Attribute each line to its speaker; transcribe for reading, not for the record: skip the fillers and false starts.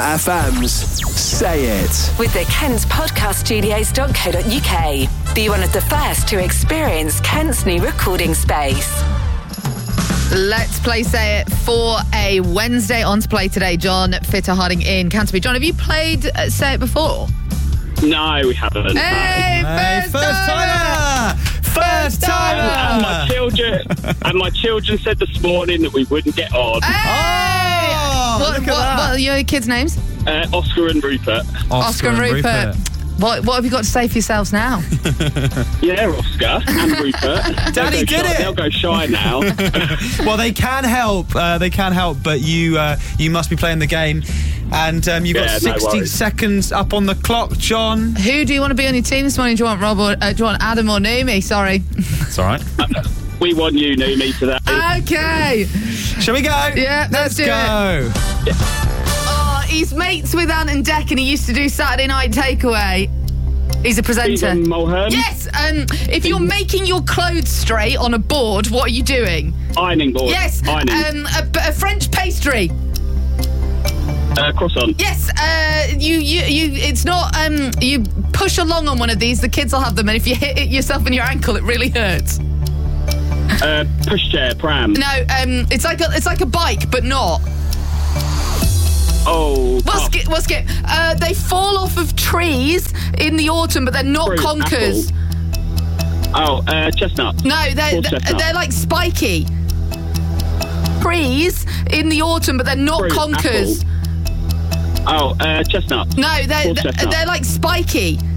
Speaker 1: FM's Say It.
Speaker 2: With the KentPodcastStudios.co.uk. Be one of the first to experience Kent's new recording space.
Speaker 3: Let's play Say It for a Wednesday. On to play today, John Fitter-Harding in Canterbury. John, have you played Say It before?
Speaker 4: No, we haven't.
Speaker 3: Hey,
Speaker 5: first timer! First timer!
Speaker 4: And my children said this morning that we wouldn't get on.
Speaker 3: Hey! What are your kids' names?
Speaker 4: Oscar and Rupert.
Speaker 3: Oscar and Rupert. What have you got to say for yourselves now?
Speaker 4: Yeah, Oscar and Rupert.
Speaker 5: Daddy did it.
Speaker 4: They'll go shy now.
Speaker 5: Well, they can help. But you must be playing the game. And you've got 60 seconds up on the clock, John.
Speaker 3: Who do you want to be on your team this morning? Do you want Rob or do you want Adam or Naomi? Sorry.
Speaker 5: It's all right.
Speaker 4: We want you, Naomi, today.
Speaker 3: Okay.
Speaker 5: Shall we go?
Speaker 3: Yeah, let's do
Speaker 5: go.
Speaker 3: It. Oh, he's mates with Ant and Dec, and he used to do Saturday Night Takeaway. He's a presenter.
Speaker 4: Stephen Mulhern.
Speaker 3: Yes. If you're making your clothes straight on a board, what are you doing?
Speaker 4: Ironing board.
Speaker 3: Yes.
Speaker 4: Ironing.
Speaker 3: A French pastry.
Speaker 4: Croissant.
Speaker 3: Yes. It's not. You push along on one of these. The kids will have them, and if you hit it yourself in your ankle, it really hurts.
Speaker 4: Pushchair, pram.
Speaker 3: No. It's like a bike, but not.
Speaker 4: Oh.
Speaker 3: What's it? They fall off of trees in the autumn, but they're not conkers.
Speaker 4: Apple. Oh, chestnut.
Speaker 3: No, they're like spiky. Trees in the autumn, but they're not conkers.
Speaker 4: Apple. Oh, chestnut.
Speaker 3: No, they're like spiky.